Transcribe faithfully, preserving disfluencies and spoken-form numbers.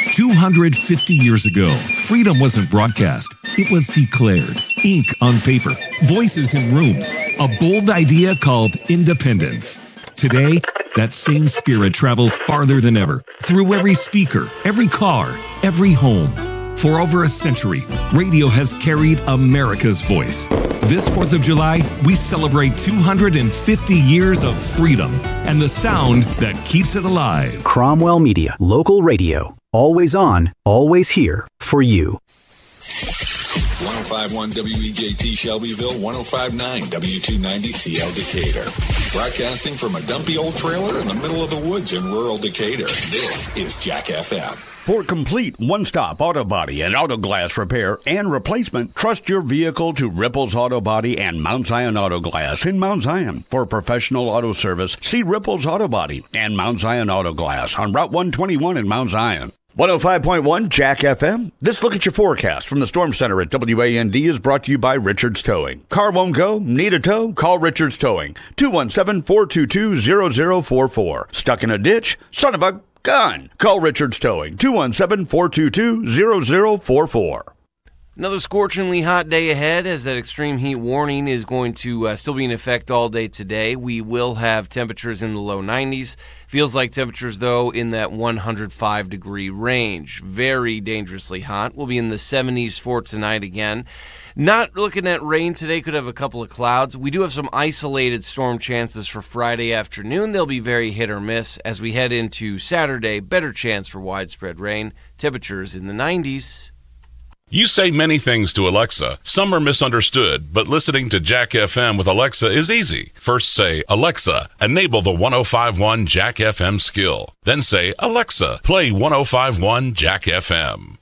two hundred fifty years ago, freedom wasn't broadcast. It was declared. Ink on paper, voices in rooms, a bold idea called independence. Today, that same spirit travels farther than ever, through every speaker, every car, every home. For over a century, radio has carried America's voice. This fourth of July, we celebrate two hundred fifty years of freedom and the sound that keeps it alive. Cromwell Media, local radio. Always on, always here for you. one oh five point one W E J T Shelbyville, one oh five point nine W two ninety C L Decatur. Broadcasting from a dumpy old trailer in the middle of the woods in rural Decatur. This is Jack F M. For complete one-stop auto body and auto glass repair and replacement, trust your vehicle to Ripples Auto Body and Mount Zion Auto Glass in Mount Zion. For professional auto service, see Ripples Auto Body and Mount Zion Auto Glass on Route one twenty-one in Mount Zion. one oh five point one Jack F M. This look at your forecast from the Storm Center at W A N D is brought to you by Richards Towing. Car won't go? Need a tow? Call Richards Towing. two one seven, four two two, zero zero four four. Stuck in a ditch? Son of a gun! Call Richards Towing. two one seven, four two two, zero zero four four. Another scorchingly hot day ahead, as that extreme heat warning is going to uh, still be in effect all day today. We will have temperatures in the low nineties. Feels like temperatures, though, in that one hundred five degree range. Very dangerously hot. We'll be in the seventies for tonight again. Not looking at rain today. Could have a couple of clouds. We do have some isolated storm chances for Friday afternoon. They'll be very hit or miss. As we head into Saturday, better chance for widespread rain. Temperatures in the nineties. You say many things to Alexa. Some are misunderstood, but listening to Jack F M with Alexa is easy. First say, Alexa, enable the one oh five point one Jack F M skill. Then say, Alexa, play one oh five point one Jack F M.